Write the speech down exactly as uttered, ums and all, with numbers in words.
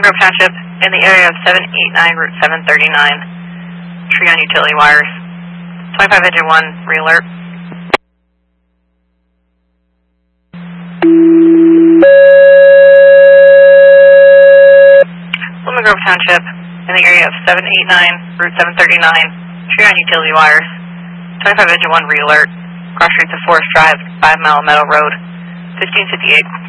Lemon Grove Township, in the area of seven eighty-nine Route seven thirty-nine. Tree on utility wires. twenty-five engine one, re-alert. Lemon Grove Township, in the area of seven eighty-nine Route seven thirty-nine. Tree on utility wires. twenty-five engine one, re-alert. Cross streets of Forest Drive, five Mile Meadow Road. fifteen fifty-eight.